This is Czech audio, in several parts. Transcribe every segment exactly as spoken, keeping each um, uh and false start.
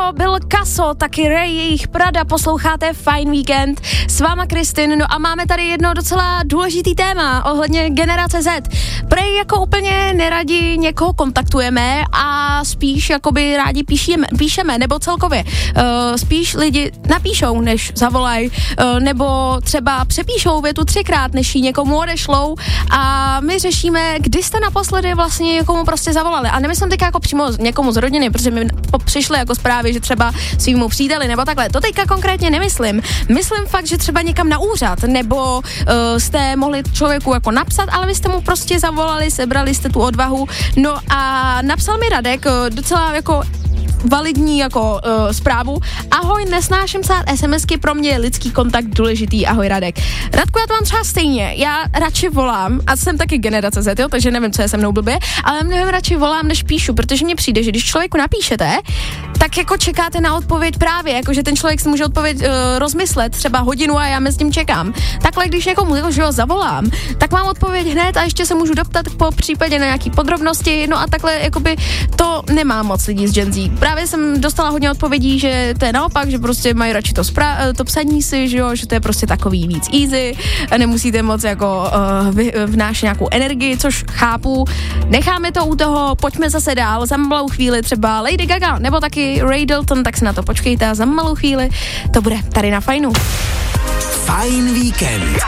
byl Kaso, taky Ray, jejich Prada, posloucháte Fajn víkend, s váma Kristin, no a máme tady jedno docela důležitý téma ohledně generace Z. Prej jako úplně neradi někoho kontaktujeme a spíš jakoby rádi píšeme, píšeme nebo celkově uh, spíš lidi napíšou, než zavolají, uh, nebo třeba přepíšou větu třikrát, než ji někomu odešlou a my řešíme, kdy jste naposledy vlastně někomu prostě zavolali. A nemyslím teďka jako přímo někomu z rodiny, protože mi přišly jako zprávy, že třeba svýmu příteli nebo takhle. To teďka konkrétně nemyslím. Myslím fakt, že třeba někam na úřad, nebo uh, jste mohli člověku jako napsat, ale vy jste mu prostě zavolali, sebrali jste tu odvahu. No a napsal mi Radek uh, docela jako validní jako uh, zprávu. Ahoj, nesnáším psát SMSky, pro mě je lidský kontakt důležitý. Ahoj Radek. Radku, já to mám třeba stejně. Já radši volám, a jsem taky generace Z, jo, takže nevím, co je se mnou blbě, ale mnohem radši volám, než píšu, protože mně přijde, že když člověku napíšete, tak jako čekáte na odpověď právě, jako že ten člověk si může odpověď uh, rozmyslet třeba hodinu a já mezi tím čekám. Takhle, když někomu jako, že ho zavolám, tak mám odpověď hned a ještě se můžu doptat po případě na nějaký podrobnosti, no a takhle jakoby to nemá moc lidí z Gen Z. Právě jsem dostala hodně odpovědí, že to je naopak, že prostě mají radši to, spra- to psaní si, že jo, že to je prostě takový víc easy, nemusíte moc jako uh, vy, vnášet nějakou energii, což chápu. Necháme to u toho, pojďme zase dál, za malou chvíli třeba Lady Gaga, nebo taky Ray Dalton, tak se na to počkejte a za malou chvíli to bude tady na Fajnu. Fajn víkend.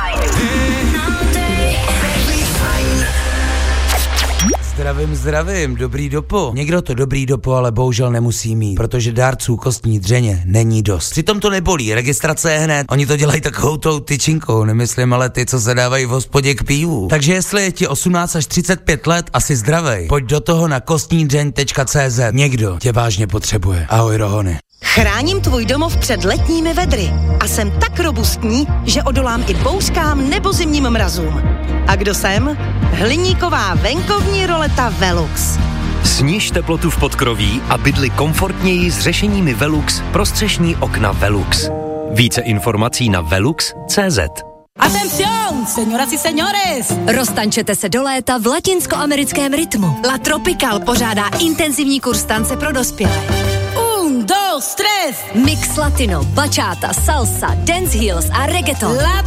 Zdravím, zdravím, dobrý dopo. Někdo to dobrý dopo, ale bohužel nemusí mít, protože dárců kostní dřeně není dost. Přitom to nebolí, registrace je hned, oni to dělají takovou tou tyčinkou, nemyslím ale ty, co se dávají v hospodě k pivu. Takže jestli je ti osmnáct až třicet pět let, asi zdravej, pojď do toho na kostní dřeň tečka cé zet. Někdo tě vážně potřebuje. Ahoj Rohony. Chráním tvůj domov před letními vedry a jsem tak robustní, že odolám i bouřkám nebo zimním mrazům. A kdo jsem? Hliníková venkovní roleta Velux. Sníž teplotu v podkroví a bydli komfortněji s řešeními Velux pro střešní okna Velux. Více informací na velux tečka cé zet. Atención, señoras y señores! Roztančete se do léta v latinskoamerickém rytmu. La Tropical pořádá intenzivní kurz tance pro dospělé. Un, dos, tres! Mix latino, bachata, salsa, dance heels a reggaeton. La